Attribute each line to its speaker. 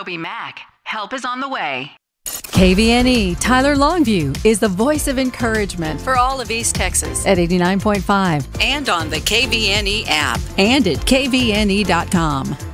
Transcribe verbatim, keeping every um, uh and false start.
Speaker 1: TobyMac. Help is on the way.
Speaker 2: K V N E Tyler Longview is the voice of encouragement
Speaker 3: for all of East Texas
Speaker 2: at eighty-nine point five
Speaker 3: and on the K V N E app
Speaker 2: and at K V N E dot com.